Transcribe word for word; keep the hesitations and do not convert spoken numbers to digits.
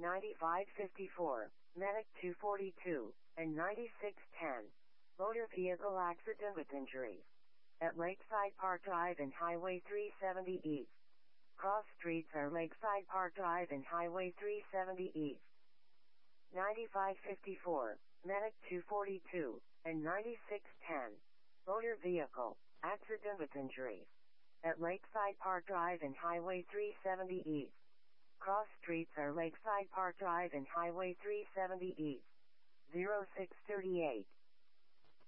ninety-five fifty-four, Medic two forty-two, and ninety-six ten. Motor vehicle accident with injuries. At Lakeside Park Drive and Highway three seventy East. Cross streets are Lakeside Park Drive and Highway three seventy East. ninety-five fifty-four, Medic two forty-two, and ninety-six ten. Motor vehicle accident with injuries. At Lakeside Park Drive and Highway three seventy East. Cross streets are Lakeside Park Drive and Highway three seventy East. zero six thirty-eight.